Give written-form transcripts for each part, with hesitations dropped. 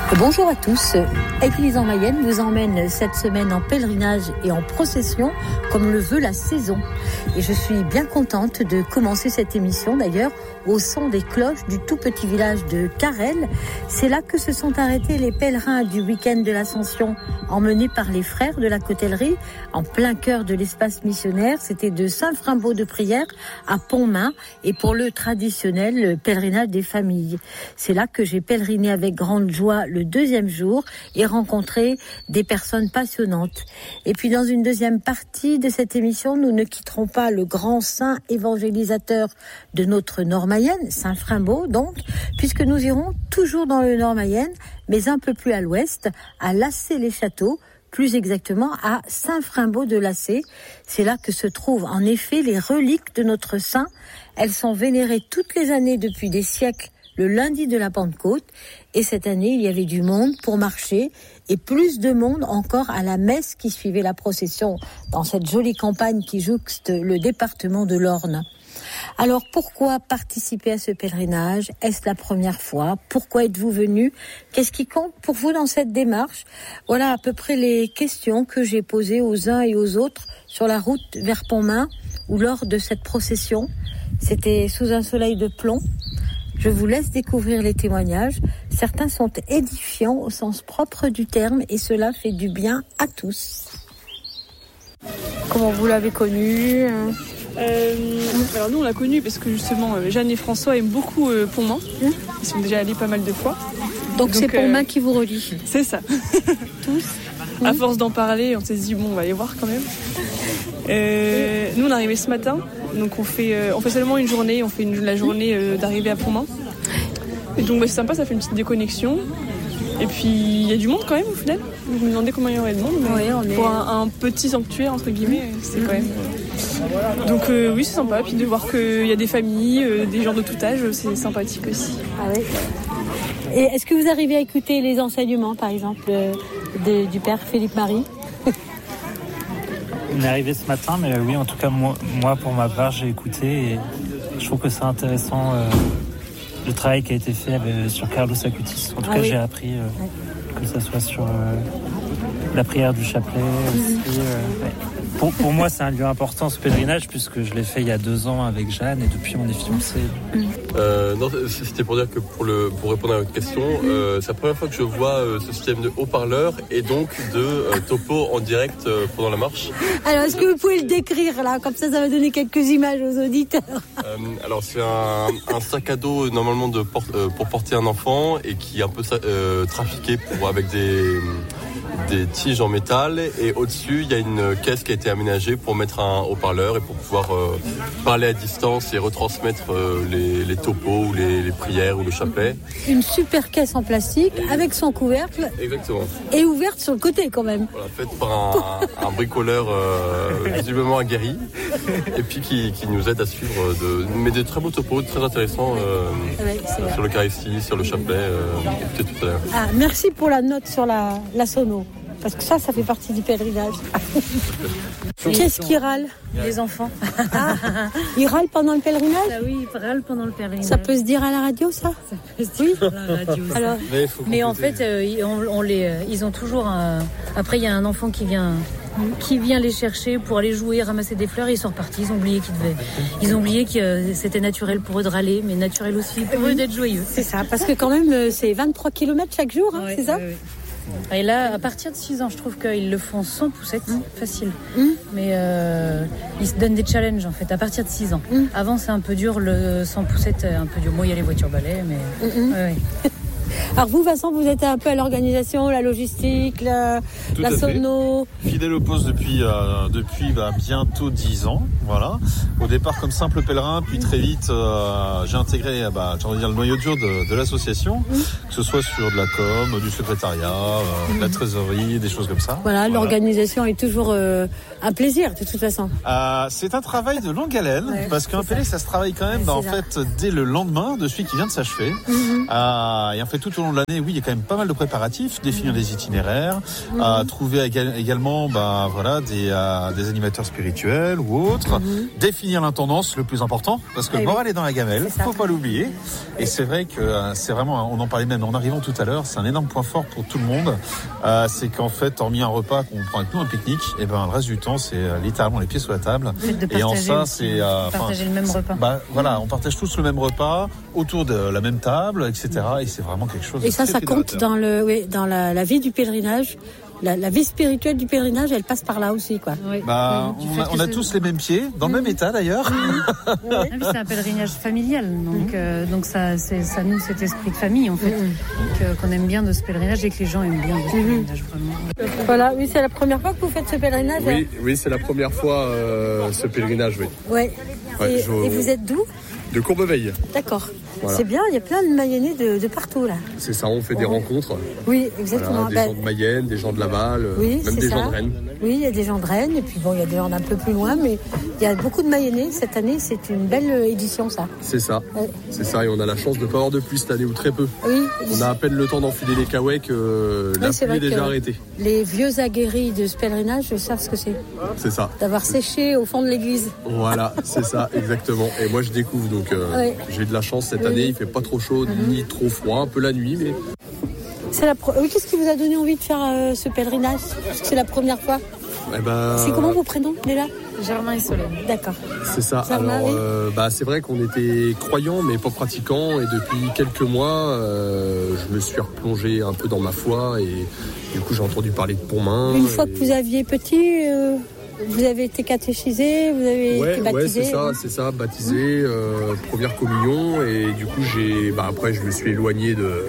Bonjour à tous. Église en Mayenne vous emmène cette semaine en pèlerinage et en procession comme le veut la saison. Et je suis bien contente de commencer cette émission d'ailleurs au son des cloches du tout petit village de Carrel. C'est là que se sont arrêtés les pèlerins du week-end de l'Ascension emmenés par les frères de la Cotellerie en plein cœur de l'espace missionnaire. C'était de Saint-Frimbault-de-Prière à Pontmain et pour le traditionnel pèlerinage des familles. C'est là que j'ai pèleriné avec grande joie le deuxième jour et rencontré des personnes passionnantes. Et puis dans une deuxième partie de cette émission, nous ne quitterons pas le grand saint évangélisateur de notre Nord-Mayenne, Saint-Frimbault donc, puisque nous irons toujours dans le Nord-Mayenne, mais un peu plus à l'ouest, à Lacé-les-Châteaux, plus exactement à Saint-Frimbault-de-Lacé. C'est là que se trouvent en effet les reliques de notre saint. Elles sont vénérées toutes les années depuis des siècles le lundi de la Pentecôte. Et cette année, il y avait du monde pour marcher et plus de monde encore à la messe qui suivait la procession dans cette jolie campagne qui jouxte le département de l'Orne. Alors pourquoi participer à ce pèlerinage ? Est-ce la première fois ? Pourquoi êtes-vous venu ? Qu'est-ce qui compte pour vous dans cette démarche ? Voilà à peu près les questions que j'ai posées aux uns et aux autres sur la route vers Pontmain ou lors de cette procession. C'était sous un soleil de plomb. Je vous laisse découvrir les témoignages. Certains sont édifiants au sens propre du terme et cela fait du bien à tous. Comment vous l'avez connu ? Alors nous on l'a connu parce que justement Jeanne et François aiment beaucoup Pontmain. Ils sont déjà allés pas mal de fois. Donc c'est Pontmain qui vous relie. C'est ça. Tous. À force d'en parler, on s'est dit bon on va aller voir quand même. Nous on est arrivés ce matin, donc on fait seulement une journée, on fait la journée d'arrivée à Pontmain. Et donc c'est sympa, ça fait une petite déconnexion. Et puis il y a du monde quand même au final. Je me demandais combien il y aurait de monde. Mais pour un petit sanctuaire entre guillemets, c'est quand même. Donc oui c'est sympa. Puis de voir qu'il y a des familles, des gens de tout âge, c'est sympathique aussi. Ah oui. Et est-ce que vous arrivez à écouter les enseignements par exemple du père Philippe Marie ? On est arrivé ce matin, mais oui, en tout cas, moi pour ma part, j'ai écouté et je trouve que c'est intéressant le travail qui a été fait sur Carlos Acutis. En tout cas, j'ai appris que ça soit sur la prière du chapelet aussi. Pour moi, c'est un lieu important, ce pèlerinage, puisque je l'ai fait il y a 2 ans avec Jeanne et depuis, on est fiancés. Non, c'était pour dire que pour répondre à votre question, c'est la première fois que je vois ce système de haut-parleur et donc de topo en direct pendant la marche. Alors, est-ce que vous pouvez le décrire là ? Comme ça va donner quelques images aux auditeurs. Alors, c'est un sac à dos normalement pour porter un enfant et qui est un peu trafiqué avec des tiges en métal et au-dessus il y a une caisse qui a été aménagée pour mettre un haut-parleur et pour pouvoir parler à distance et retransmettre les topos ou les prières ou le chapelet. Une super caisse en plastique avec son couvercle. Exactement. Et ouverte sur le côté quand même. Voilà, faite par un bricoleur visiblement aguerri et puis qui nous aide à suivre mais de très beaux topos, très intéressants sur l'Eucharistie, sur le chapelet. Tout à l'heure. Ah, merci pour la note sur la sono. Parce que ça fait partie du pèlerinage. Qu'est-ce qui râle ? Les enfants. Ah, ils râlent pendant le pèlerinage ? Ah oui, ils râlent pendant le pèlerinage. Ça peut se dire à la radio, ça ? Ça peut se dire à la radio. Alors, mais en fait, ils ont toujours Après, il y a un enfant qui vient les chercher pour aller jouer, ramasser des fleurs et ils sont repartis. Ils ont oublié que c'était naturel pour eux de râler, mais naturel aussi pour eux d'être joyeux. C'est ça, parce que quand même, c'est 23 km chaque jour, hein, c'est ça ? Oui. Et là, à partir de 6 ans, je trouve qu'ils le font sans poussette, facile. Mais ils se donnent des challenges, en fait, à partir de 6 ans. Avant, c'est un peu dur, le sans poussette, un peu dur. Moi, il y a les voitures balais, mais... Ouais. Alors vous, Vincent, vous êtes un peu à l'organisation, la logistique, la sono. Fidèle au poste depuis bientôt 10 ans, voilà. Au départ comme simple pèlerin, puis très vite j'ai intégré le noyau dur de l'association, que ce soit sur de la com, du secrétariat, de la trésorerie, des choses comme ça. Voilà. L'organisation est toujours un plaisir de toute façon. C'est un travail de longue haleine, parce qu'un pélé ça se travaille quand même dès le lendemain de celui qui vient de s'achever. Et en fait tout au long de l'année, oui, il y a quand même pas mal de préparatifs, définir des itinéraires, trouver également, des animateurs spirituels ou autres, définir l'intendance, le plus important, parce que le moral est dans la gamelle, faut pas l'oublier. Et c'est vrai que c'est vraiment, on en parlait même en arrivant tout à l'heure, c'est un énorme point fort pour tout le monde. C'est qu'en fait, hormis un repas qu'on prend avec nous, un pique-nique, et ben le reste du temps, c'est littéralement les pieds sur la table. Et en ça, c'est partager le même repas. On partage tous le même repas autour de la même table, etc. Et c'est vraiment quelque chose. Et ça compte dans la vie du pèlerinage. La vie spirituelle du pèlerinage, elle passe par là aussi, quoi. Oui. On a tous les mêmes pieds, dans le même état d'ailleurs. C'est un pèlerinage familial, donc ça noue cet esprit de famille en fait, qu'on aime bien de ce pèlerinage et que les gens aiment bien de ce pèlerinage vraiment. Voilà, oui, c'est la première fois que vous faites ce pèlerinage. Oui, c'est la première fois ce pèlerinage, oui. Ouais. Et vous êtes d'où ? De Courbeveille. D'accord. Voilà. C'est bien, il y a plein de Mayennais de partout là. C'est ça, on fait des rencontres. Oui, exactement. Voilà, des gens de Mayenne, des gens de Laval, même des gens de Rennes. Oui, il y a des gens de Rennes, et puis il y a des gens d'un peu plus loin, mais il y a beaucoup de Mayennais. Cette année, c'est une belle édition, ça. C'est ça, c'est ça, et on a la chance de ne pas avoir de pluie cette année, ou très peu. Oui. On a à peine le temps d'enfiler les caouets que la pluie est déjà arrêtée. Les vieux aguerris de ce pèlerinage savent ce que c'est. C'est ça. D'avoir séché au fond de l'église. Voilà, c'est ça, exactement. Et moi, je découvre, donc j'ai eu de la chance cette année, il fait pas trop chaud, ni trop froid, un peu la nuit, mais... Qu'est-ce qui vous a donné envie de faire ce pèlerinage ? Parce que c'est la première fois. C'est comment vos prénoms, Léla ? Germain et Solène. D'accord. C'est ça. Germain, c'est vrai qu'on était croyants mais pas pratiquants, et depuis quelques mois, je me suis replongé un peu dans ma foi, et du coup j'ai entendu parler de Pontmain. Une fois que vous aviez petit, vous avez été catéchisé, vous avez été baptisé. Ouais, c'est ça, baptisé, première communion, et du coup après je me suis éloigné de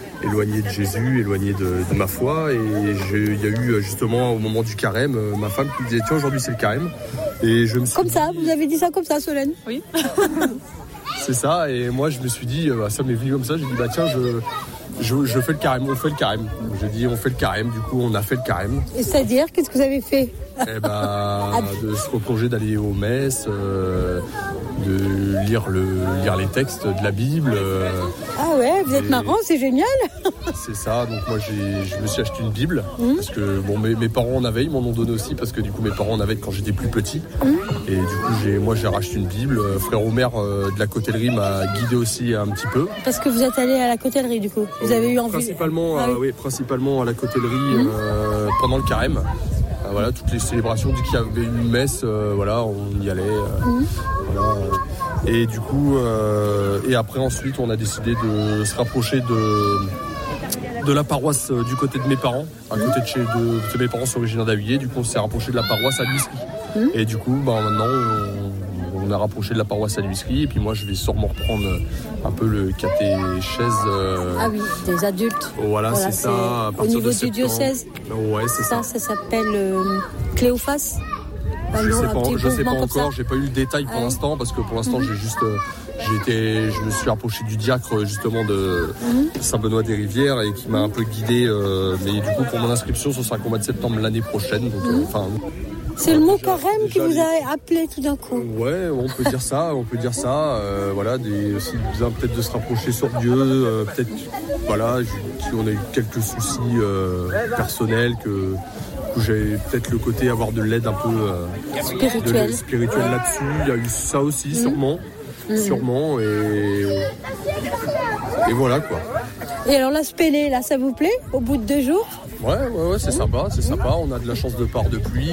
Jésus, éloigné de ma foi, et il y a eu justement au moment du carême, ma femme qui me disait tiens, aujourd'hui c'est le carême, et je me suis ça, vous avez dit ça comme ça, Solène ? Oui. C'est ça, et moi je me suis dit, ça m'est venu comme ça, j'ai dit tiens, je fais le carême, on fait le carême. J'ai dit on fait le carême, du coup on a fait le carême. Et c'est-à-dire, qu'est-ce que vous avez fait ? De se replonger, d'aller aux messes, de lire les textes de la Bible. Ah ouais, vous êtes marrant, c'est génial. C'est ça, donc moi je me suis acheté une Bible, parce que mes parents en avaient, ils m'en ont donné aussi, parce que du coup mes parents en avaient quand j'étais plus petit. Et du coup j'ai racheté une Bible. Frère Omer de la Côtellerie m'a guidé aussi un petit peu. Parce que vous êtes allé à la Côtellerie, du coup. Vous avez eu envie. Principalement à la Côtellerie pendant le carême. Voilà, toutes les célébrations, dès qu'il y avait une messe, on y allait. Et du coup, et après ensuite, on a décidé de se rapprocher de la paroisse du côté de mes parents, à côté de mes parents sont originaires d'Avilliers. Du coup, on s'est rapproché de la paroisse à l'Huisserie. Et du coup, maintenant, on a rapproché de la paroisse à l'Huisserie. Et puis moi, je vais sûrement reprendre un peu le catéchèse. Des adultes. Voilà, c'est ça. À au niveau de du diocèse. Ouais, c'est ça. Ça s'appelle Cléophas. Je sais pas encore, j'ai pas eu le détail pour l'instant, parce que pour l'instant je me suis rapproché du diacre justement de Saint-Benoît des Rivières, et qui m'a un peu guidé, mais du coup pour mon inscription ce sera le mois de septembre l'année prochaine, donc c'est le mot carême qui vous a appelé tout d'un coup. Ouais, on peut dire ça, aussi besoin peut-être de se rapprocher sur Dieu, peut-être si on a eu quelques soucis personnels, que j'ai peut-être le côté avoir de l'aide un peu spirituelle là-dessus. Il y a eu ça aussi, sûrement, et voilà quoi. Et alors la spélée, là, ça vous plaît au bout de 2 jours ? Ouais, c'est sympa. On a de la chance de part de pluie,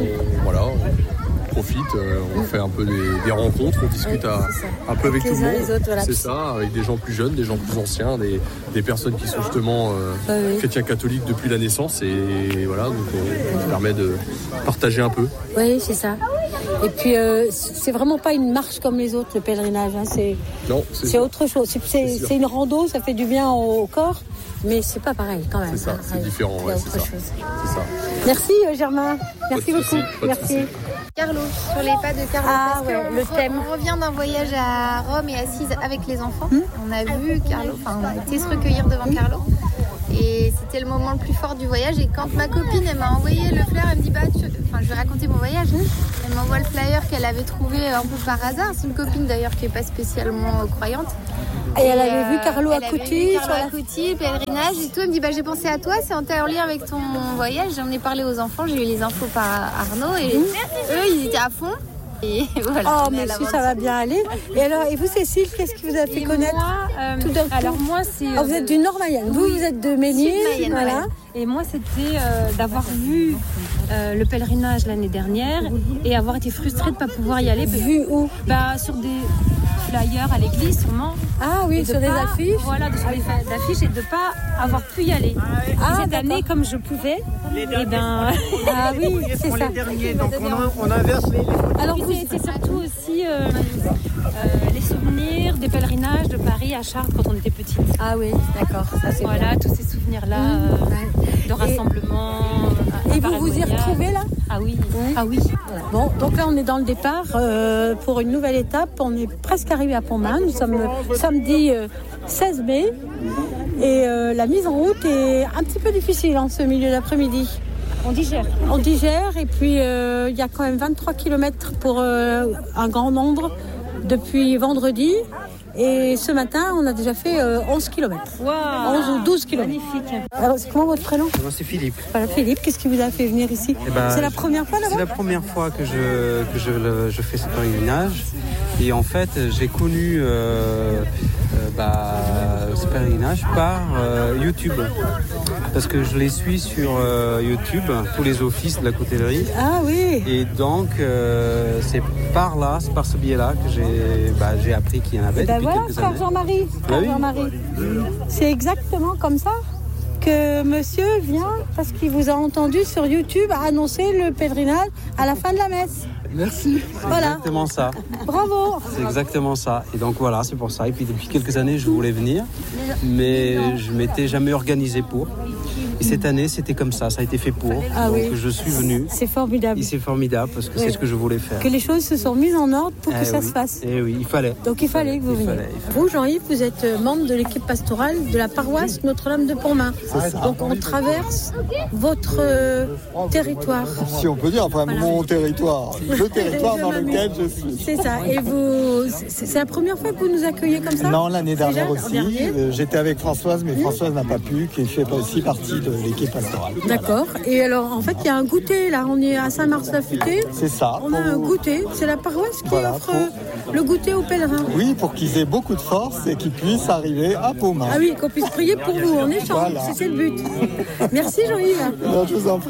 on profite, on fait un peu des rencontres, on discute un peu avec tout le monde. Les autres, voilà. C'est ça, avec des gens plus jeunes, des gens plus anciens, des personnes qui sont justement chrétiens catholiques depuis la naissance, et voilà, donc ça permet de partager un peu. Oui, c'est ça. Et puis c'est vraiment pas une marche comme les autres, le pèlerinage. C'est autre chose. C'est une rando, ça fait du bien au corps, mais c'est pas pareil quand même. C'est ça, c'est différent. C'est ça. Merci Germain. Merci beaucoup. Merci. Carlo, sur les pas de Carlo. Le thème. On revient d'un voyage à Rome et Assise avec les enfants. On a vu Carlo, on a été se recueillir devant Carlo. Et c'était le moment le plus fort du voyage. Et quand ma copine elle m'a envoyé le flyer, elle me dit je vais raconter mon voyage. Elle m'envoie le flyer qu'elle avait trouvé un peu par hasard. C'est une copine d'ailleurs qui n'est pas spécialement croyante. Et elle avait vu Carlo Acuti sur la Acuti, pèlerinage et tout. Elle me dit j'ai pensé à toi, c'est en lien avec ton voyage. J'en ai parlé aux enfants, j'ai eu les infos par Arnaud et eux ils étaient à fond. Et voilà, oh mais si ça va bien aller. Et vous Cécile, qu'est-ce qui vous a fait connaître tout d'un coup? Alors moi c'est... vous êtes du Nord Mayenne, vous êtes de Ménil, voilà. Et moi c'était d'avoir vu le pèlerinage l'année dernière et avoir été frustrée de ne pas pouvoir y aller. Vu où? Sur des flyers à l'église sûrement. Ah oui, sur des affiches. Voilà, sur les affiches et de ne pas avoir pu y aller. Et cette année, comme je pouvais, ah oui, c'est ça. Donc on inverse les... Alors c'est surtout aussi les souvenirs des pèlerinages de Paris à Chartres quand on était petite. Ah oui, d'accord. Ça, c'est voilà, bien. tous ces souvenirs-là de rassemblement. Et vous vous y retrouvez là? Ah oui. Ah oui. Voilà. Bon, donc là on est dans le départ pour une nouvelle étape. On est presque arrivé à Pontmain. Nous sommes samedi 16 mai. Et la mise en route est un petit peu difficile en ce milieu d'après-midi. On digère. On digère et puis il y a quand même 23 km pour un grand nombre depuis vendredi. Et ce matin, on a déjà fait 11 km. Wow. 11 ou 12 km. Magnifique. Alors, c'est comment votre prénom? Moi, c'est Philippe. Voilà, Philippe, qu'est-ce qui vous a fait venir ici? C'est la première fois là-bas? C'est la première fois que je fais ce pèlerinage. Et en fait, j'ai connu ce pèlerinage par YouTube. Parce que je les suis sur YouTube, tous les offices de la coutellerie. Ah oui. Et donc, c'est par ce biais-là que j'ai appris qu'il y en avait depuis quelques années. Jean-Marie. Jean-Marie. C'est exactement comme ça que monsieur vient, parce qu'il vous a entendu sur YouTube annoncer le pèlerinage à la fin de la messe. Merci. C'est exactement ça. Bravo. C'est exactement ça. Et donc voilà, c'est pour ça. Et puis depuis quelques années, je voulais venir, mais je m'étais jamais organisé pour. Et cette année, c'était comme ça a été fait pour. Ah donc oui. je suis venu. C'est formidable. Et c'est formidable parce que c'est ce que je voulais faire. Que les choses se sont mises en ordre pour que ça se fasse. Et oui, il fallait. Donc il fallait que vous veniez. Vous, Jean-Yves, vous êtes membre de l'équipe pastorale de la paroisse Notre-Dame de Pontmain. Donc on traverse votre territoire. Si on peut dire, mon territoire. Le territoire dans lequel je suis. C'est ça. Et vous, c'est la première fois que vous nous accueillez comme ça? Non, l'année dernière aussi. J'étais avec Françoise, mais Françoise n'a pas pu, qui fait aussi partie de l'équipe pastorale. D'accord. Et alors, en fait, il y a un goûter là. On est à Saint-Mars-la-Futée. C'est ça. On a un goûter. C'est la paroisse qui offre le goûter aux pèlerins. Oui, pour qu'ils aient beaucoup de force et qu'ils puissent arriver à Pontmain. Ah oui, qu'on puisse prier pour vous en échange. Voilà. C'est le but. Merci Jean-Yves. Non, je vous en prie.